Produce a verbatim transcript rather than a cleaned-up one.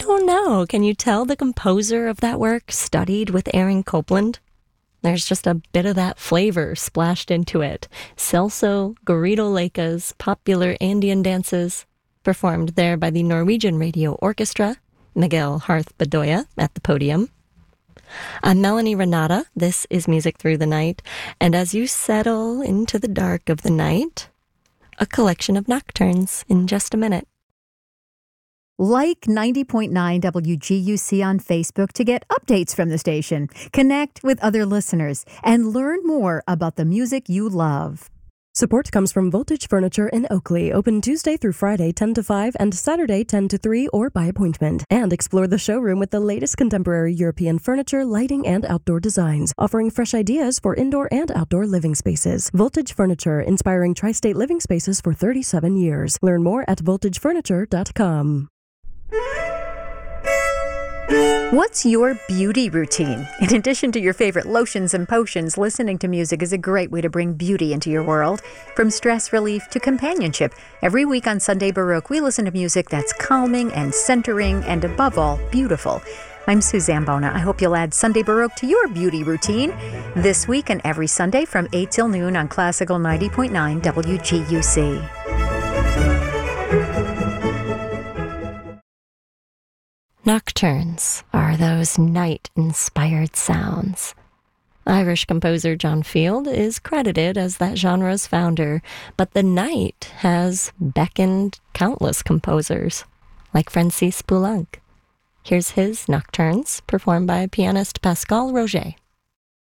don't know. Can you tell the composer of that work studied with Aaron Copland? There's just a bit of that flavor splashed into it. Celso Garrido Leica's popular Andean dances, performed there by the Norwegian Radio Orchestra, Miguel Harth Bedoya at the podium. I'm Melanie Renata. This is Music Through the Night. And as you settle into the dark of the night, a collection of nocturnes in just a minute. Like ninety point nine W G U C on Facebook to get updates from the station, connect with other listeners, and learn more about the music you love. Support comes from Voltage Furniture in Oakley, open Tuesday through Friday ten to five and Saturday ten to three or by appointment. And explore the showroom with the latest contemporary European furniture, lighting, and outdoor designs, offering fresh ideas for indoor and outdoor living spaces. Voltage Furniture, inspiring tri-state living spaces for thirty-seven years. Learn more at voltage furniture dot com. What's your beauty routine? In addition to your favorite lotions and potions, listening to music is a great way to bring beauty into your world. From stress relief to companionship, every week on Sunday Baroque, we listen to music that's calming and centering and, above all, beautiful. I'm Suzanne Bona. I hope you'll add Sunday Baroque to your beauty routine this week and every Sunday from eight till noon on Classical ninety point nine W G U C. Nocturnes are those night-inspired sounds. Irish composer John Field is credited as that genre's founder, but the night has beckoned countless composers, like Francis Poulenc. Here's his Nocturnes, performed by pianist Pascal Roger.